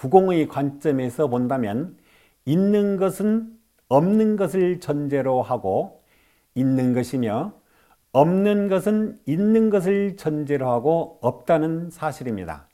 부공의 관점에서 본다면 있는 것은 없는 것을 전제로 하고 있는 것이며 없는 것은 있는 것을 전제로 하고 없다는 사실입니다.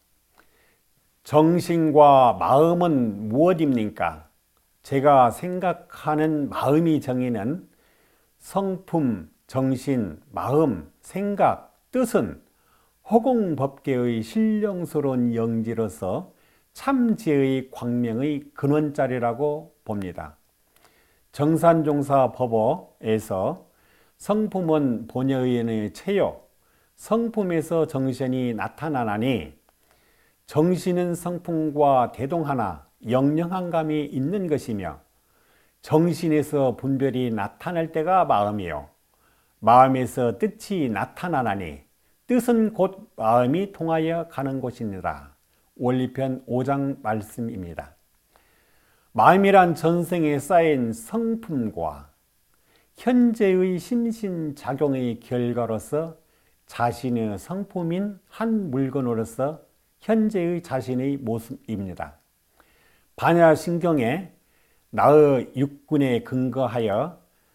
정신과 마음은 무엇입니까? 제가 생각하는 마음이 정의는 성품, 정신, 마음, 생각, 뜻은 허공법계의 신령스러운 영지로서 참지의 광명의 근원자리라고 봅니다. 정산종사 법어에서 성품은 본여의의 체요, 성품에서 정신이 나타나나니 정신은 성품과 대동하나 영영한 감이 있는 것이며 정신에서 분별이 나타날 때가 마음이요 마음에서 뜻이 나타나나니 뜻은 곧 마음이 통하여 가는 곳이니라. 원리편 5장 말씀입니다. 마음이란 전생에 쌓인 성품과 현재의 심신작용의 결과로서 자신의 성품인 한 물건으로서 현재의 자신의 모습입니다. 반야신경에 나의 육군에 근거하여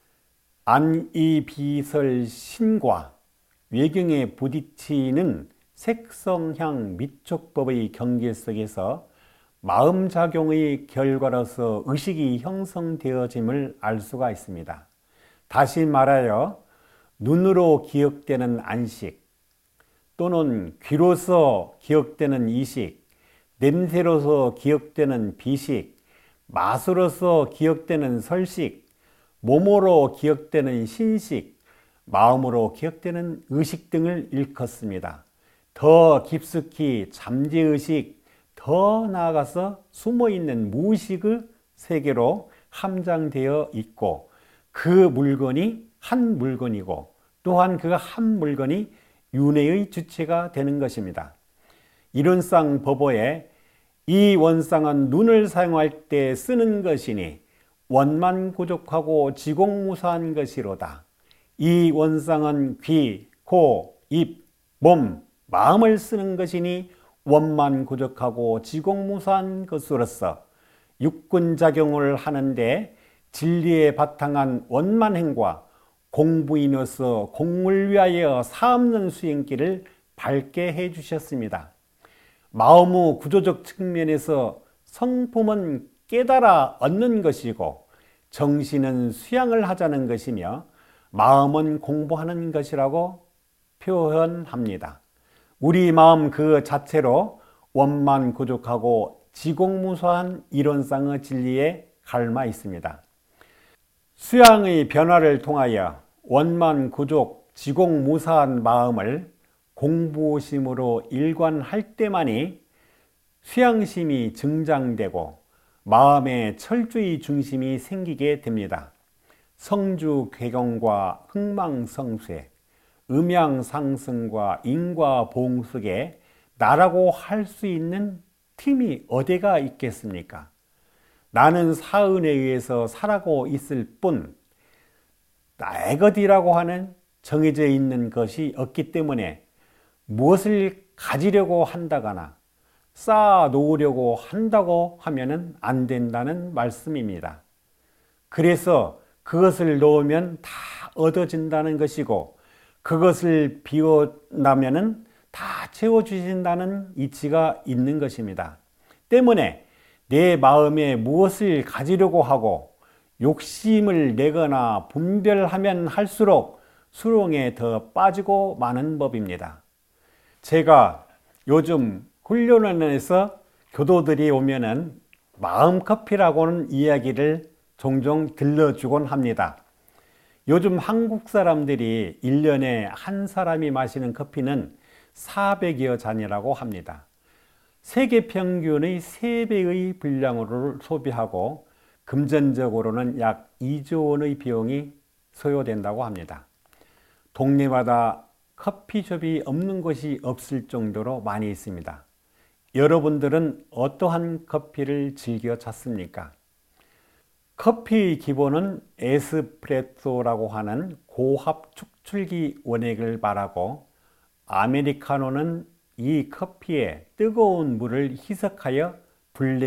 안이비설신과 외경에 부딪히는 색성향 미촉법의 경계 속에서 마음작용의 결과로서 의식이 형성되어짐을 알 수가 있습니다. 다시 말하여 눈으로 기억되는 안식 또는 귀로서 기억되는 이식, 냄새로서 기억되는 비식, 맛으로서 기억되는 설식, 몸으로 기억되는 신식, 마음으로 기억되는 의식 등을 일컫습니다. 더 깊숙이 잠재의식, 더 나아가서 숨어있는 무의식의 세계로 함장되어 있고 그 물건이 한 물건이고 또한 그 한 물건이 윤회의 주체가 되는 것입니다. 이론상 법어에 이 원상은 눈을 사용할 때 쓰는 것이니 원만 고족하고 지공무사한 것이로다. 이 원상은 귀, 코, 입, 몸, 마음을 쓰는 것이니 원만 고족하고 지공무사한 것으로서 육군작용을 하는데 진리에 바탕한 원만행과 공부인으로서 공을 위하여 사없는 수행길을 밝게 해주셨습니다. 마음의 구조적 측면에서 성품은 깨달아 얻는 것이고 정신은 수양을 하자는 것이며 마음은 공부하는 것이라고 표현합니다. 우리 마음 그 자체로 원만 고족하고 지공무사한 이론상의 진리에 갈마 있습니다. 수양의 변화를 통하여 원만 고족 지공무사한 마음을 공부심으로 일관할 때만이 수양심이 증장되고 마음의 철저히 중심이 생기게 됩니다. 성주궤경과 흥망성쇠, 음양상승과 인과보응 속에 나라고 할 수 있는 틈이 어디가 있겠습니까? 나는 사은에 의해서 살아고 있을 뿐 나의 것이라고 하는 정해져 있는 것이 없기 때문에 무엇을 가지려고 한다거나 쌓아 놓으려고 한다고 하면 안 된다는 말씀입니다. 그래서 그것을 놓으면 다 얻어진다는 것이고 그것을 비워나면 다 채워주신다는 이치가 있는 것입니다. 때문에 내 마음에 무엇을 가지려고 하고 욕심을 내거나 분별하면 할수록 수렁에 더 빠지고 마는 법입니다. 제가 요즘 훈련원에서 교도들이 오면은 마음커피라고는 이야기를 종종 들려주곤 합니다. 요즘 한국 사람들이 1년에 한 사람이 마시는 커피는 400여 잔이라고 합니다. 세계 평균의 3배의 분량을 소비하고 금전적으로는 약 2조 원의 비용이 소요된다고 합니다. 동네마다 커피숍이 없는 곳이 없을 정도로 많이 있습니다. 여러분들은 어떠한 커피를 즐겨 찾습니까? 커피의 기본은 에스프레소라고 하는 고합 축출기 원액을 말하고 아메리카노는 이 커피에 뜨거운 물을 희석하여 블렌